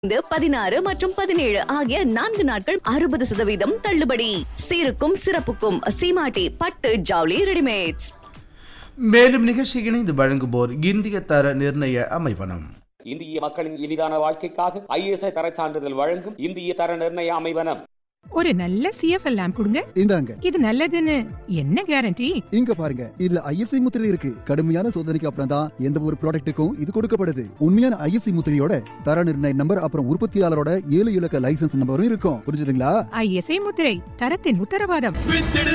16 மற்றும் 17 ஆகிய 4 நாட்கள் 60% தள்ளுபடி. சீருக்கும் சிறப்புக்கும் சீமாட்டி பட்டு ஜவுளி ரெடிமேட்ஸ். மேலும் நிகழ்ச்சி இணைந்து வழங்குவோர் இந்திய தர நிர்ணய அமைவனம். இந்திய மக்களின் இனிதான வாழ்க்கைக்காக ISI தர சான்றிதழ் வழங்கும் இந்திய தர நிர்ணய அமைவனம். ஒரு நல்ல CFL லேம்ப் கொடுங்க. இந்தாங்க. இது நல்லதுன்னு என்ன கேரண்டி? இங்க பாருங்க, இதுல ISI முத்திரை இருக்கு. கடுமையான சோதனைக்கு அப்புறம் தான் எந்த ஒரு ப்ராடக்ட்டுக்கும் இது கொடுக்கப்படுது. உண்மையான ISI முத்திரையோட தர நிர்ணய நம்பர் அப்புறம் உற்பத்தியாளரோட 7 இலக்க லைசன்ஸ் நம்பரும் இருக்கும். புரிஞ்சுதுங்களா? ISI முத்திரை தரத்தின் உத்தரவாதம்.